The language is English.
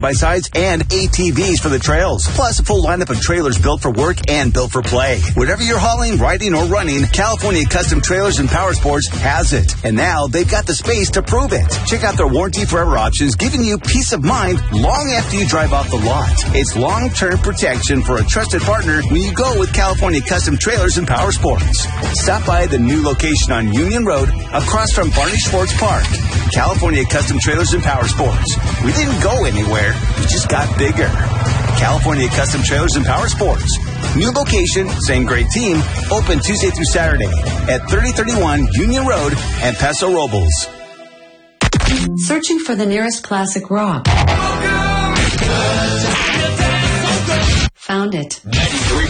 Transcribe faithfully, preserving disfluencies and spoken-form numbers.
by-sides, and A T Vs for the trails. Plus, a full lineup of trailers built for work and built for play. Whatever you're hauling, riding, or running, California Custom Trailers and Power Sports has it. And now they've got the space to prove it. Check out their Warranty Forever options, giving you peace of mind long after you drive off the lot. It's long-term protection for a trusted partner when you go with California Custom Trailers and Power Sports. Stop by the new location on Union Road across from Barney Sports Park. California Custom Trailers and Power Sports. We didn't go anywhere. We just got bigger. California Custom Trailers and Power Sports. New location, same great team. Open Tuesday through Saturday at thirty thirty-one Union Road and Paso Robles. Searching for the nearest classic rock. Found it.